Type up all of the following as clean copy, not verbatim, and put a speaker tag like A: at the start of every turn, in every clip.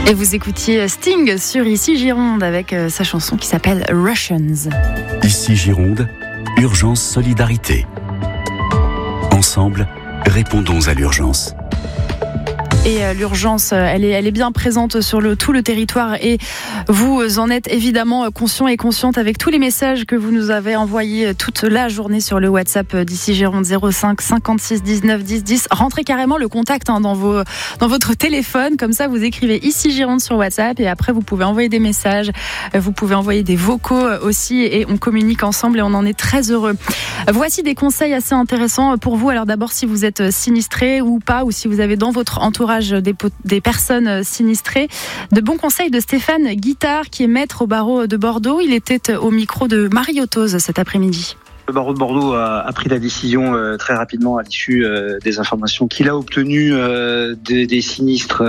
A: Et vous écoutiez Sting sur Ici Gironde avec sa chanson qui s'appelle Russians.
B: Ici Gironde, urgence solidarité. Ensemble, répondons à l'urgence.
A: Et l'urgence, elle est bien présente sur tout le territoire et vous en êtes évidemment conscient et consciente avec tous les messages que vous nous avez envoyés toute la journée sur le WhatsApp d'Ici Gironde 05 56 19 10 10. Rentrez carrément le contact dans votre téléphone, comme ça vous écrivez Ici Gironde sur WhatsApp et après vous pouvez envoyer des messages, vous pouvez envoyer des vocaux aussi et on communique ensemble et on en est très heureux. Voici des conseils assez intéressants pour vous. Alors d'abord, si vous êtes sinistré ou pas, ou si vous avez dans votre entourage des personnes sinistrées, de bons conseils de Stéphane Guittard qui est maître au barreau de Bordeaux. Il était au micro de Marie Ottoz cet après-midi.
C: Le barreau de Bordeaux a pris la décision très rapidement à l'issue des informations qu'il a obtenues des sinistres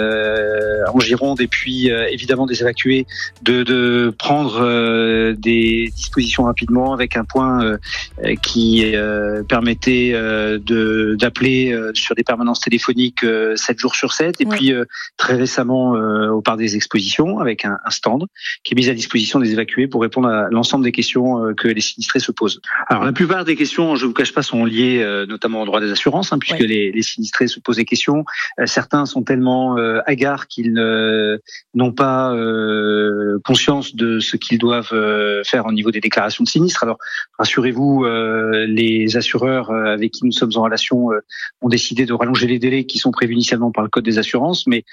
C: en Gironde et puis évidemment des évacués de prendre des dispositions rapidement avec un point qui permettait d'appeler sur des permanences téléphoniques 7 jours sur 7 et puis très récemment au parc des expositions avec un stand qui est mis à disposition des évacués pour répondre à l'ensemble des questions que les sinistrés se posent. Alors la plupart des questions, je vous cache pas, sont liées notamment au droit des assurances, puisque les sinistrés se posent des questions. Certains sont tellement hagards qu'ils n'ont pas conscience de ce qu'ils doivent faire au niveau des déclarations de sinistre. Alors rassurez-vous, les assureurs avec qui nous sommes en relation ont décidé de rallonger les délais qui sont prévus initialement par le Code des assurances, mais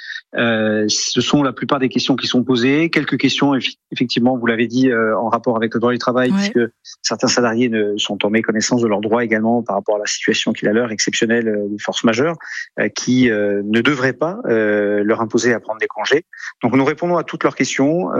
C: ce sont la plupart des questions qui sont posées. Quelques questions, effectivement, vous l'avez dit, en rapport avec le droit du travail, puisque certains salariés sont en méconnaissance de leurs droits également par rapport à la situation qui est la leur, exceptionnelle, de force majeure, qui ne devrait pas leur imposer à prendre des congés. Donc nous répondons à toutes leurs questions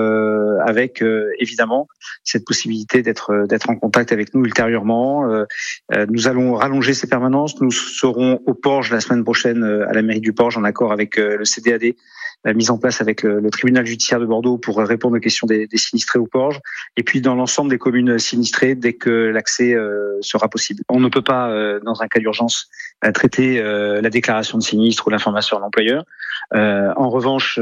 C: avec évidemment cette possibilité d'être en contact avec nous ultérieurement. Nous allons rallonger ces permanences. Nous serons au Porge la semaine prochaine à la mairie du Porge en accord avec le CDAD, mise en place avec le tribunal judiciaire de Bordeaux pour répondre aux questions des sinistrés au Porge, et puis dans l'ensemble des communes sinistrées dès que l'accès sera possible. On ne peut pas, dans un cas d'urgence, traiter la déclaration de sinistre ou l'information à l'employeur. En revanche,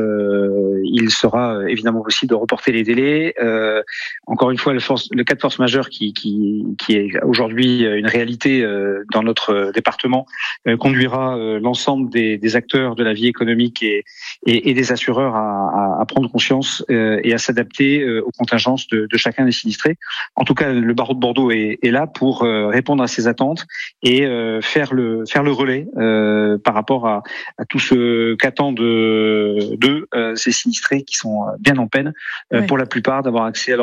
C: il sera évidemment possible de reporter les délais. Encore une fois, le cas de force majeure qui est aujourd'hui une réalité dans notre département conduira l'ensemble des acteurs de la vie économique et des assureurs à prendre conscience et à s'adapter aux contingences de chacun des sinistrés. En tout cas, le barreau de Bordeaux est là pour répondre à ces attentes et faire le relais par rapport à tout ce qu'attendent de ces sinistrés qui sont bien en peine pour la plupart d'avoir accès à leur